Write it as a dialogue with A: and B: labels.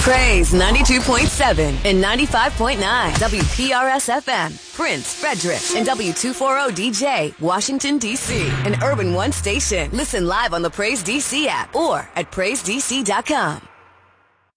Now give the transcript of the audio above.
A: Praise 92.7 and 95.9 WPRS FM, Prince, Frederick, and W240DJ, Washington, D.C., an Urban One station. Listen live on the Praise DC app or at PraiseDC.com.